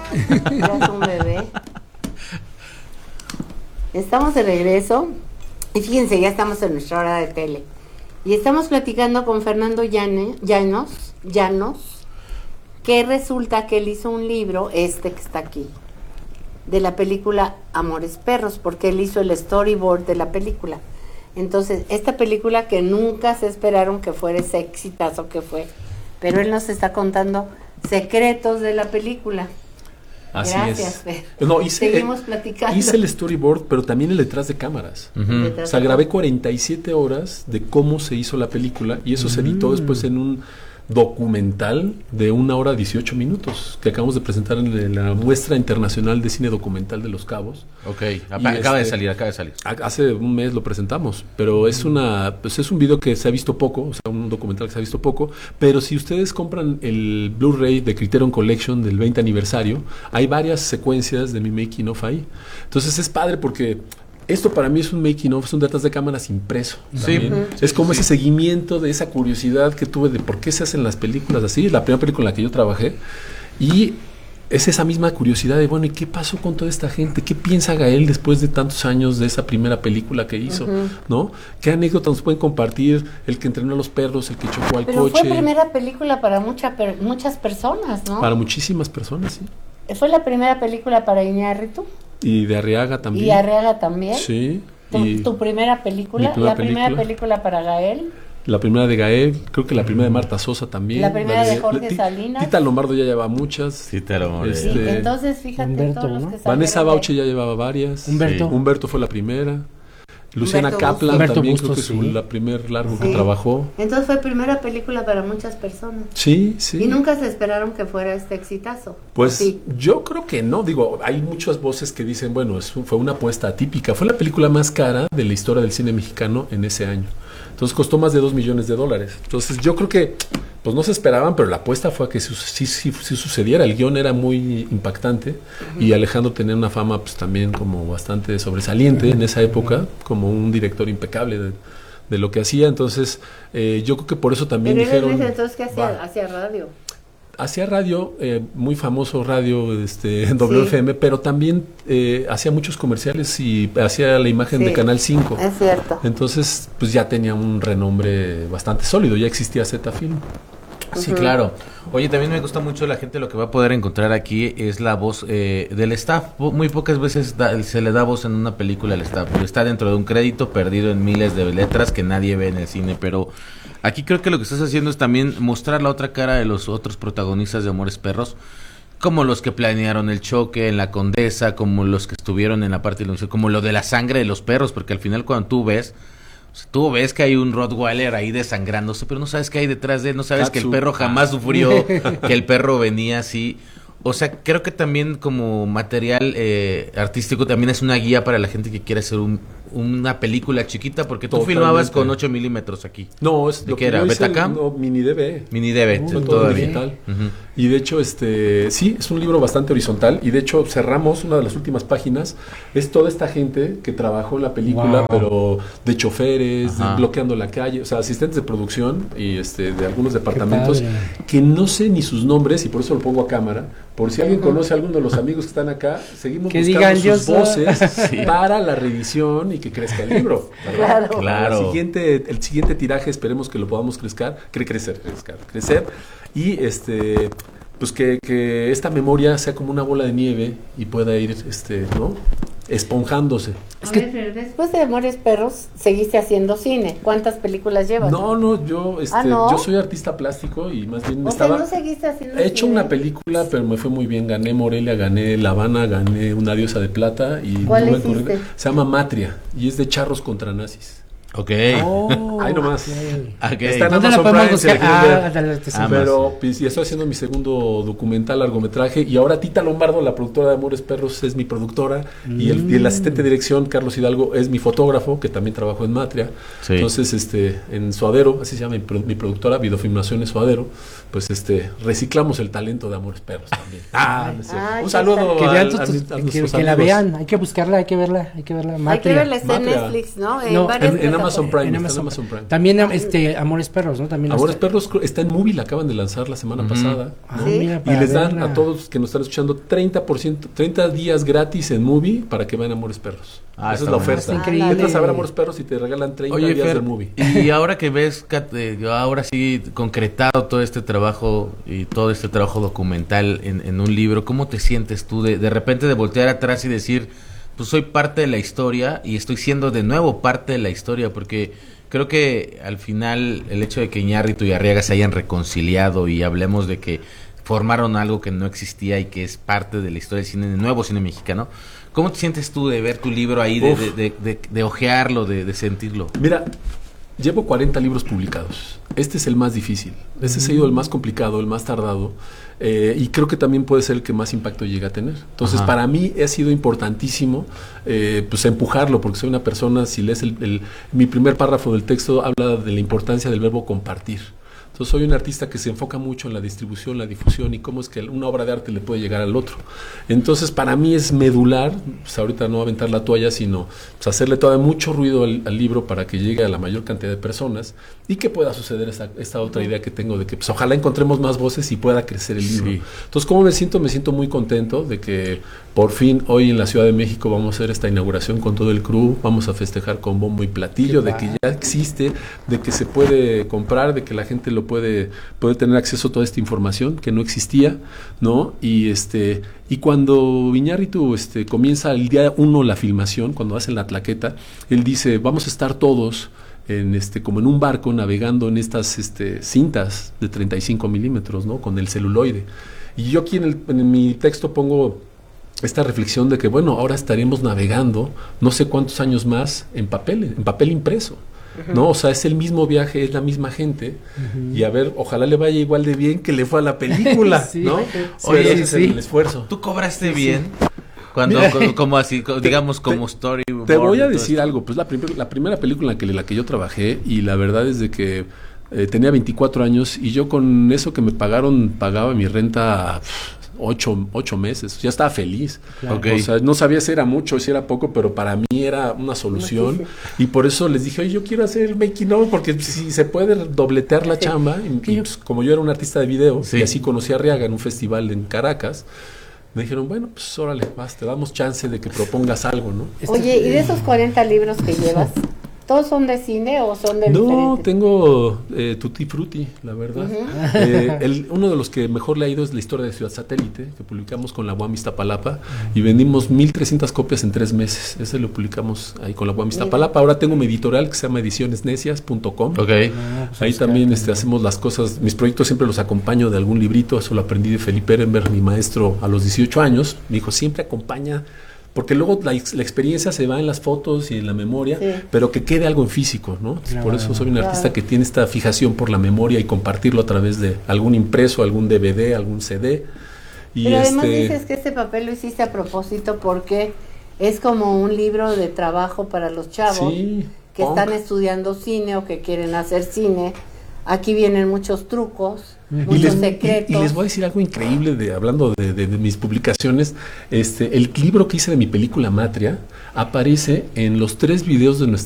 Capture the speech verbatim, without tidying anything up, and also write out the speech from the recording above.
Ya es un bebé. Estamos de regreso y fíjense, ya estamos en nuestra hora de tele. Y estamos platicando con Fernando Llane, Llanos, Llanos, que resulta que él hizo un libro, este que está aquí, de la película Amores Perros, porque él hizo el storyboard de la película. Entonces, esta película que nunca se esperaron que fuera ese exitazo que fue, pero él nos está contando secretos de la película. Así Gracias, es. No, hice, Seguimos platicando. Hice el storyboard, pero también el detrás de cámaras. Uh-huh. Detrás o sea, grabé cuarenta y siete horas de cómo se hizo la película y eso uh-huh. se editó después en un documental de una hora dieciocho minutos que acabamos de presentar en la muestra internacional de cine documental de Los Cabos. Ok, acaba este, de salir, acaba de salir. Hace un mes lo presentamos, pero es una, pues es un video que se ha visto poco, o sea, un documental que se ha visto poco, pero si ustedes compran el Blu-ray de Criterion Collection del veinte aniversario, hay varias secuencias de mi making of ahí. Entonces es padre porque esto para mí es un making of, es un detrás de cámaras impreso. Sí. Uh-huh. Es como sí. ese seguimiento de esa curiosidad que tuve de por qué se hacen las películas así. La primera película en la que yo trabajé. Y es esa misma curiosidad de, bueno, ¿y qué pasó con toda esta gente? ¿Qué piensa Gael después de tantos años de esa primera película que hizo? Uh-huh. ¿No? ¿Qué anécdotas nos pueden compartir? El que entrenó a los perros, el que chocó al Pero coche. Pero fue primera película para mucha, per, muchas personas, ¿no? Para muchísimas personas, sí. Fue la primera película para Iñárritu. Y de Arriaga también. Y Arriaga también. Sí. ¿Tu, y tu primera película? primera ¿La película. primera película para Gael? La primera de Gael, creo que la primera de Marta Sosa también. La primera la de, de Jorge T- Salinas. Tita Lombardo ya llevaba muchas. Tita Lombardo. Este, sí, entonces, fíjate, Humberto, todos los ¿no? que Vanessa Bauche ya llevaba varias. Humberto. Sí. Humberto fue la primera. Luciana Humberto Kaplan Humberto también Bustos, creo que sí. es la primer largo sí. que trabajó. Entonces fue primera película para muchas personas. Sí, sí. Y nunca se esperaron que fuera este exitazo. Pues sí. yo creo que no, digo, hay muchas voces que dicen, bueno, es, fue una apuesta atípica. Fue la película más cara de la historia del cine mexicano en ese año. Entonces costó más de dos millones de dólares. Entonces yo creo que pues no se esperaban, pero la apuesta fue a que sí, sí, sí, sí sucediera. El guión era muy impactante uh-huh. y Alejandro tenía una fama pues también como bastante sobresaliente uh-huh. en esa época, como un director impecable de, de lo que hacía. Entonces eh, yo creo que por eso también pero dijeron... Pero entonces, ¿qué hacía? Hacía radio. Hacía radio, eh, muy famoso radio este, en W F M, sí. pero también eh, hacía muchos comerciales y hacía la imagen sí, de Canal cinco. Es cierto. Entonces, pues ya tenía un renombre bastante sólido, ya existía Z Film. Sí, uh-huh. claro. Oye, también me gusta mucho la gente, lo que va a poder encontrar aquí es la voz eh, del staff. Muy pocas veces da, se le da voz en una película al staff. Está dentro de un crédito perdido en miles de letras que nadie ve en el cine, pero aquí creo que lo que estás haciendo es también mostrar la otra cara de los otros protagonistas de Amores Perros, como los que planearon el choque en la Condesa, como los que estuvieron en la parte de como lo de la sangre de los perros, porque al final cuando tú ves, o sea, tú ves que hay un Rottweiler ahí desangrándose, pero no sabes qué hay detrás de él, no sabes Katsu. Que el perro jamás sufrió, que el perro venía así. O sea, creo que también como material eh, artístico también es una guía para la gente que quiere hacer un, una película chiquita, porque tú Totalmente. filmabas con ocho milímetros aquí. No, es ¿de qué era? ¿Betacam? No, mini D V. Mini D V, uh, todo digital. Uh-huh. Y de hecho, este, sí, es un libro bastante horizontal. Y de hecho, cerramos una de las últimas páginas. Es toda esta gente que trabajó en la película, wow. pero de choferes, de bloqueando la calle, o sea, asistentes de producción y este de algunos departamentos que no sé ni sus nombres y por eso lo pongo a cámara. Por si alguien conoce a alguno de los amigos que están acá, seguimos que buscando digan, sus voces sí. para la reedición y que crezca el libro. Claro. claro. El siguiente, el siguiente tiraje esperemos que lo podamos crecer, cre- crecer, crecer, crecer y este, pues que, que esta memoria sea como una bola de nieve y pueda ir, este, ¿no? esponjándose. A es ver, que después de Amores Perros seguiste haciendo cine. ¿Cuántas películas llevas? No, no, yo este, ¿Ah, no? yo soy artista plástico y más bien me o estaba sea, ¿no seguiste haciendo he hecho cine? Una película, pero me fue muy bien. Gané Morelia, gané La Habana, gané Una diosa de plata y ¿cuál no hiciste? Se llama Matria y es de charros contra nazis. Ok. Oh, ahí nomás. Okay. Okay. Está en ¿Dónde la Amazon podemos Prime, buscar? si la Ah, quieren ver. Pero pues, ya estoy haciendo mi segundo documental largometraje y ahora Tita Lombardo, la productora de Amores Perros, es mi productora mm. y, el, y el asistente de dirección Carlos Hidalgo es mi fotógrafo, que también trabajó en Matria. Sí. Entonces, este, en Suadero, así se llama mi, mi productora, Videofilmaciones Suadero, pues este, reciclamos el talento de Amores Perros también. Ah, no sé. Ay, un saludo que, a, vean a, a, tus, a que, que la vean, hay que buscarla, hay que verla, hay que verla. Matria. Hay que verla, está en Netflix, ¿no? En, no, varias en, en Amazon Prime. En está Amazon. en Amazon Prime. También este Amores Perros, ¿no? También Amores está- Perros está en Movie, la acaban de lanzar la semana Ujú. pasada. Ah, ¿no? ¿Sí? mira, Y para les dan verla. a todos que nos están escuchando treinta por ciento, treinta días gratis en Movie para que vean Amores Perros. Ah, Esa es está la bueno. oferta. Está increíble. Entras a ver Amores Perros y te regalan treinta Oye, días Fer, de Movie. y ahora que ves, Kat, eh, ahora sí concretado todo este trabajo y todo este trabajo documental en, en un libro, ¿cómo te sientes tú de, de repente de voltear atrás y decir, pues soy parte de la historia y estoy siendo de nuevo parte de la historia? Porque creo que al final el hecho de que Iñárritu y Arriaga se hayan reconciliado y hablemos de que formaron algo que no existía y que es parte de la historia del cine, del nuevo cine mexicano, ¿cómo te sientes tú de ver tu libro ahí, de, Uf. de, de, de, de ojearlo, de, de sentirlo? Mira, llevo cuarenta libros publicados. Este es el más difícil. Este ha sido el más complicado, el más tardado. Eh, y creo que también puede ser el que más impacto llega a tener. Entonces, Ajá. para mí ha sido importantísimo eh, pues empujarlo, porque soy una persona, si lees el, el- mi primer párrafo del texto, habla de la importancia del verbo compartir. Entonces, soy un artista que se enfoca mucho en la distribución, la difusión y cómo es que una obra de arte le puede llegar al otro. Entonces, para mí es medular, pues ahorita no aventar la toalla, sino pues, hacerle todavía mucho ruido al, al libro para que llegue a la mayor cantidad de personas y que pueda suceder esta, esta otra idea que tengo de que pues, ojalá encontremos más voces y pueda crecer el libro. Sí. Entonces, ¿cómo me siento? Me siento muy contento de que por fin hoy en la Ciudad de México vamos a hacer esta inauguración con todo el crew, vamos a festejar con bombo y platillo, Qué de que padre. ya existe, de que se puede comprar, de que la gente lo puede, puede tener acceso a toda esta información que no existía, ¿no? Y este y cuando Iñárritu este, comienza el día uno la filmación, cuando hacen la tlaqueta, él dice, vamos a estar todos en este como en un barco navegando en estas este, cintas de treinta y cinco milímetros, ¿no? Con el celuloide. Y yo aquí en, el, en mi texto pongo esta reflexión de que, bueno, ahora estaremos navegando no sé cuántos años más en papel, en papel impreso, ¿no? O sea, es el mismo viaje, es la misma gente, Ujú. y a ver, ojalá le vaya igual de bien que le fue a la película, Sí. ¿no? Sí, Oye, ese sí, es sí. el esfuerzo. ¿Tú cobraste bien? Cuando, Mira. co- como así, co- digamos te- como story. Te voy a decir algo, pues la, primer- la primera película en que, la que yo trabajé, y la verdad es de que eh, tenía veinticuatro años, y yo con eso que me pagaron, pagaba mi renta pff, ocho, ocho meses, ya estaba feliz. Claro. Ok. O sea, no sabía si era mucho, si era poco, pero para mí era una solución. Muchísimo. Y por eso les dije, oye, yo quiero hacer el making of, porque si se puede dobletear la Sí. chamba. Y, y, pues, como yo era un artista de video, Sí. y así conocí a Arriaga en un festival en Caracas, me dijeron, bueno, pues órale, vas, te damos chance de que propongas algo, ¿no? Este- Oye, ¿y de esos cuarenta libros que llevas, todos son de cine o son de No, diferentes? tengo eh, Tutti Frutti, la verdad. Ujú. Eh, el- uno de los que mejor le ha ido es la historia de Ciudad Satélite, que publicamos con la U A M Iztapalapa, y vendimos mil trescientas copias en tres meses. Ese lo publicamos ahí con la U A M Iztapalapa. Ahora tengo mi editorial que se llama ediciones necias punto com. Ok. No, pues, Ahí Oscar, también que- este, hacemos las cosas, mis proyectos siempre los acompaño de algún librito, eso lo aprendí de Felipe Ehrenberg, mi maestro a los dieciocho años, me dijo, siempre acompaña, porque luego la, ex- la experiencia se va en las fotos y en la memoria, Sí. pero que quede algo en físico, ¿no? Entonces, Claro. por eso soy un Claro. artista que tiene esta fijación por la memoria y compartirlo a través de algún impreso, algún D V D, algún C D. Y Pero además este, dices que este papel lo hiciste a propósito porque es como un libro de trabajo para los chavos sí, que punk. están estudiando cine o que quieren hacer cine. Aquí vienen muchos trucos, Y Y muchos les, y- secretos. y les voy a decir algo increíble de hablando de, de- de mis publicaciones. Este, el libro que hice de mi película Matria aparece en los tres videos de nuestra